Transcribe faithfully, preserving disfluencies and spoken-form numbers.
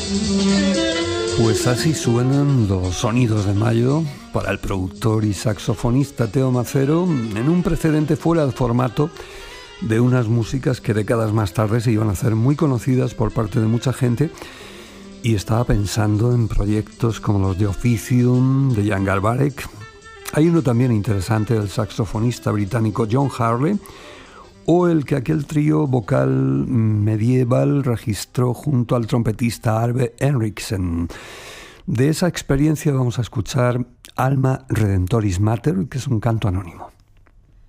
Pues así suenan los sonidos de mayo para el productor y saxofonista Teo Macero, en un precedente fuera de formato de unas músicas que décadas más tarde se iban a hacer muy conocidas por parte de mucha gente, y estaba pensando en proyectos como los de Officium, de Jan Garbarek. Hay uno también interesante del saxofonista británico John Harley, o el que aquel trío vocal medieval registró junto al trompetista Arve Henriksen. De esa experiencia vamos a escuchar Alma Redentoris Mater, que es un canto anónimo.